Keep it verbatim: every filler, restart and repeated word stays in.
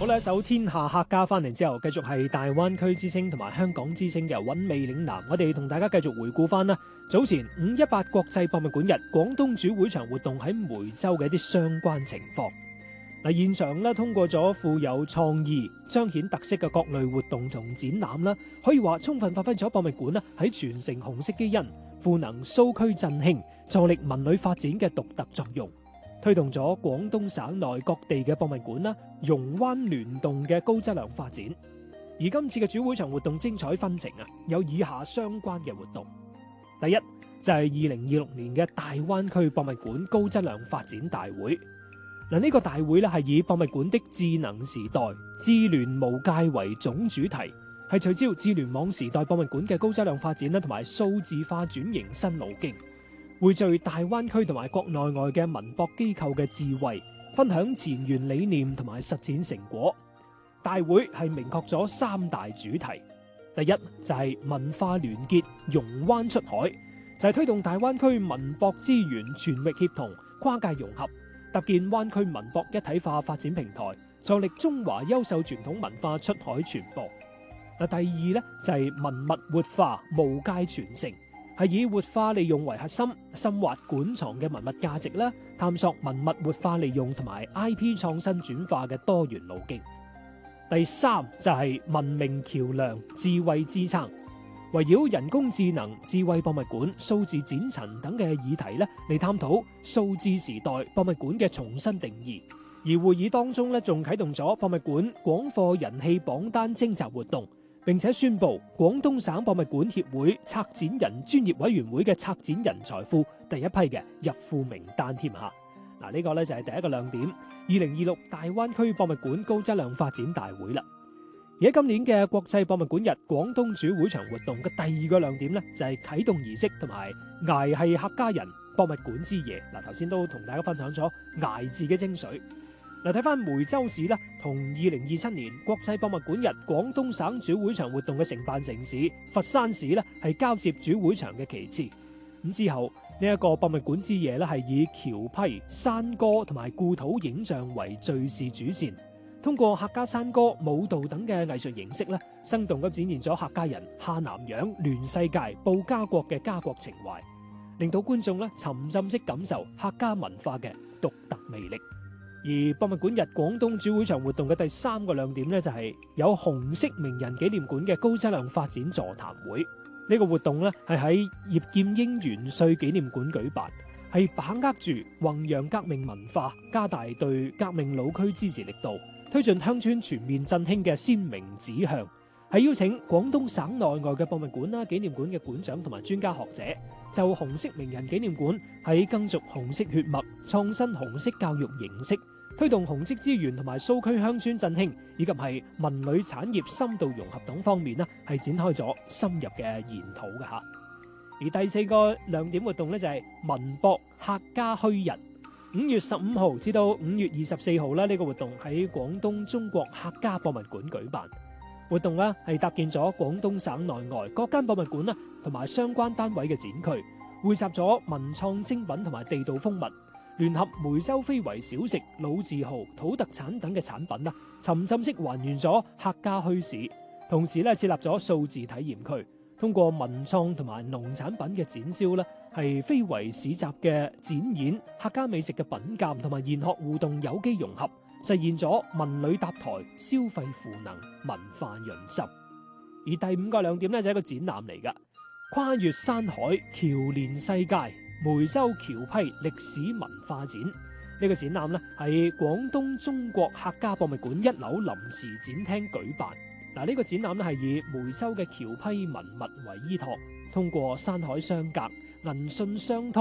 好啦，一首《天下客家》翻嚟之後，繼續係大灣區之聲同埋香港之聲嘅韻味嶺南。我哋同大家繼續回顧翻啦，早前五一八國際博物館日廣東主會場活動喺梅州嘅一啲相關情況。嗱，現場咧通過咗富有創意、彰顯特色嘅各類活動同展覽啦，可以話充分發揮咗博物館啦喺傳承紅色基因、賦能蘇區振興、助力文旅發展嘅獨特作用。推動咗廣東省內各地嘅博物館啦，融灣聯動嘅高質量發展。而今次嘅主會場活動精彩紛呈啊，有以下相關嘅活動。第一就係二零二六年嘅大灣區博物館高質量發展大會。嗱，呢個大會咧係以博物館的智能時代、智聯無界為總主題，係聚焦智聯網時代博物館嘅高質量發展啦，同埋數字化轉型新路徑。匯聚大灣區同埋國內外嘅文博機構嘅智慧，分享前沿理念同埋實踐成果。大會係明確咗三大主題，第一就係文化聯結，融灣出海，就係推動大灣區文博資源全域協同、跨界融合，搭建灣區文博一體化發展平台，助力中華優秀傳統文化出海傳播。嗱，第二咧就係文物活化，無界傳承。係以活化利用為核心，深挖館藏嘅文物價值啦，探索文物活化利用同埋 I P 創新轉化嘅多元路徑。第三就係文明橋樑、智慧支撐，圍繞人工智能、智慧博物館、數字展陳等嘅議題咧嚟探討數字時代博物館嘅重新定義。而會議當中咧仲啟動咗博物館廣貨人氣榜單徵集活動。並且宣布廣東省博物館協會策展人專業委員會嘅策展人才庫第一批嘅入庫名單添吓。嗱，呢個咧就係第一個亮點，二零二六大灣區博物館高質量發展大會啦。而喺今年嘅國際博物館日廣東主會場活動嘅第二個亮點咧，就係啟動儀式同埋崖係客家人博物館之夜。嗱，頭先都同大家分享咗崖字嘅精髓。嗱，睇翻梅州市啦，同二零二七年國際博物館日廣東省主會場活動嘅承辦城市佛山市咧，係交接主會場嘅旗幟。咁之後呢一個博物館之夜咧，係以橋批、山歌同埋故土影像為敘事主線，通過客家山歌、舞蹈等嘅藝術形式咧，生動咁展現咗客家人下南洋、聯世界、報家國嘅家國情懷，令到觀眾咧沉浸式感受客家文化嘅獨特魅力。而博物館日廣東主會場活動嘅第三個亮點呢，就係有紅色名人紀念館嘅高質量發展座談會。呢個活動呢，係喺葉劍英元帥紀念館舉辦，係把握住弘揚革命文化、加大對革命老區支持力度、推進鄉村全面振興嘅鮮明指向。係邀請廣東省內外嘅博物館啦、紀念館嘅館長同埋專家學者，就紅色名人紀念館喺耕續紅色血脈、創新紅色教育形式、推動紅色資源同埋蘇區鄉村振興，以及係文旅產業深度融合等方面呢，係展開咗深入嘅研討嘅吓。而第四個亮點活動呢，就係文博客家墟日，五月十五號至到五月二十四號啦，呢個活動喺廣東中國客家博物館舉辦。活動啦係搭建咗廣東省內外各間博物館啦同埋相關單位嘅展區，匯集咗文創精品同埋地道風物，聯合梅州非遺小食、老字號、土特產等嘅產品啦，沉浸式還原咗客家墟市，同時咧設立咗數字體驗區，通過文創同埋農產品嘅展銷咧，係非遺市集嘅展演、客家美食嘅品鑑同埋研學互動有機融合，實現咗文旅搭台、消費賦能、文化潤心。而第五個亮點咧就係一個展覽嚟噶，跨越山海，橋連世界，梅州橋批歷史文化展。呢、這個展覽咧係廣東中國客家博物館一樓臨時展廳舉辦。嗱，呢個展覽咧係以梅州嘅橋批文物為依託，通過山海相隔、銀信相通。